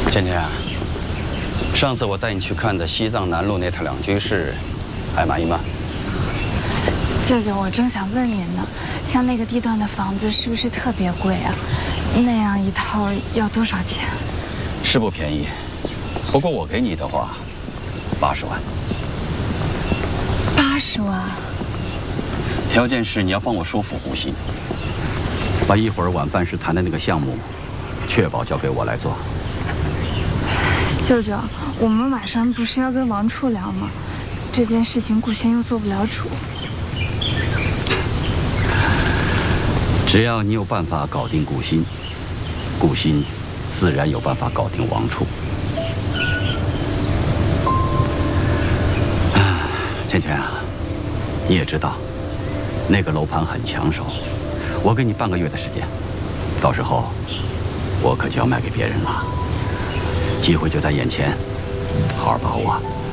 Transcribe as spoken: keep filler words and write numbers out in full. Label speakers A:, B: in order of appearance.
A: 倩倩，上次我带你去看的西藏南路那套两居室，还满意吗？
B: 舅舅，我正想问您呢，像那个地段的房子是不是特别贵啊？那样一套要多少钱？
A: 是不便宜，不过我给你的话，八十万。
B: 八十万。
A: 条件是你要帮我说服顾鑫，把一会儿晚饭时谈的那个项目，确保交给我来做。
B: 舅舅，我们晚上不是要跟王处聊吗？这件事情顾鑫又做不了主。
A: 只要你有办法搞定顾鑫，顾鑫自然有办法搞定王处。啊，倩倩啊，你也知道，那个楼盘很抢手，我给你半个月的时间，到时候我可就要卖给别人了。机会就在眼前，好好把握。